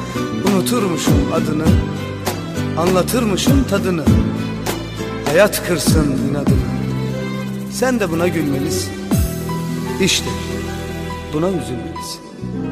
Unuturmuşum adını, anlatırmışım tadını. Hayat kırsın inadını. Sen de buna gülmelisin. İşte buna üzülmelisin.